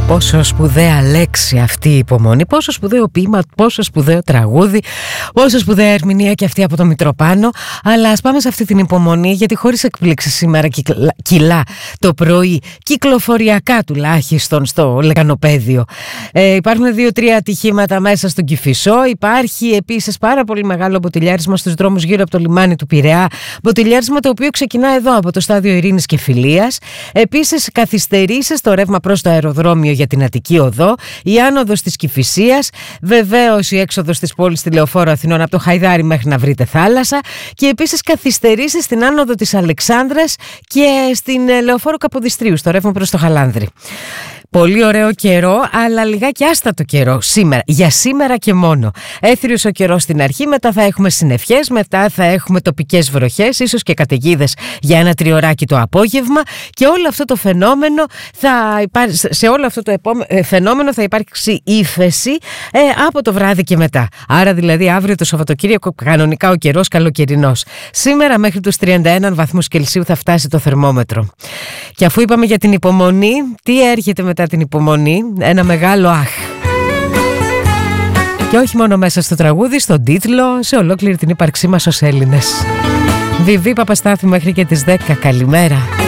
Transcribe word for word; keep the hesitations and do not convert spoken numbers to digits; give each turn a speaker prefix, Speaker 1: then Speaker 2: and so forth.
Speaker 1: Πόσο σπουδαία λέξη αυτή η υπομονή, πόσο σπουδαίο ποίημα, πόσο σπουδαίο τραγούδι, πόσο σπουδαία ερμηνεία και αυτή από το Μητροπάνο. Αλλά ας πάμε σε αυτή την υπομονή, γιατί χωρίς εκπλήξεις σήμερα κυκλα... κιλά το πρωί, κυκλοφοριακά τουλάχιστον στο Λεκανοπαίδιο. Ε, υπάρχουν δύο-τρία ατυχήματα μέσα στον Κηφισό. Υπάρχει επίσης πάρα πολύ μεγάλο μποτιλιάρισμα στους δρόμους γύρω από το λιμάνι του Πειραιά. Μποτιλιάρισμα το οποίο ξεκινά εδώ από το στάδιο Ειρήνης και Φιλίας. Επίσης, καθυστερήσεις στο ρεύμα προς το αεροδρόμιο για την Αττική Οδό, η άνοδος της Κηφισίας, βεβαίως η έξοδος της πόλης στη Λεωφόρο Αθηνών από το Χαϊδάρι μέχρι να βρείτε θάλασσα, και επίσης καθυστερήσεις στην άνοδο της Αλεξάνδρας και στην Λεωφόρο Καποδιστρίου, στο ρεύμα προς το Χαλάνδρι. Πολύ ωραίο καιρό, αλλά λιγάκι άστατο καιρό σήμερα. Για σήμερα και μόνο. Έθριος ο καιρός στην αρχή, μετά θα έχουμε συννεφιές, μετά θα έχουμε τοπικές βροχές, ίσως και καταιγίδες για ένα τριωράκι το απόγευμα. Και όλο αυτό το φαινόμενο θα υπά... σε όλο αυτό το επόμε... φαινόμενο θα υπάρξει ύφεση ε, από το βράδυ και μετά. Άρα δηλαδή αύριο το Σαββατοκύριακο κανονικά ο καιρός καλοκαιρινός. Σήμερα μέχρι τους τριάντα ένα βαθμούς Κελσίου θα φτάσει το θερμόμετρο. Και αφού είπαμε για την υπομονή, τι έρχεται μετά την υπομονή? Ένα μεγάλο αχ. Και όχι μόνο μέσα στο τραγούδι, στον τίτλο, σε ολόκληρη την ύπαρξή μας ως Έλληνες. Βιβί Παπαστάθη μέχρι και τις δέκα. Καλημέρα.